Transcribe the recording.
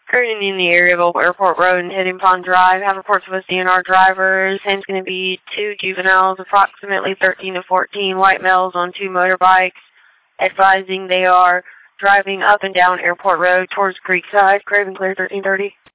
Currently in the area of Old Airport Road and Hidden Pond Drive. Have reports of us DNR drivers. Same is going to be 2 juveniles, approximately 13 to 14, white males on 2 motorbikes, advising they are driving up and down Airport Road towards Creekside. Craven Clear 1330.